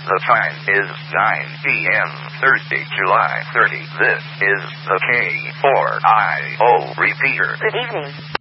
The time is 9 p.m. Thursday, July 30. This is the K4IO repeater. Good evening.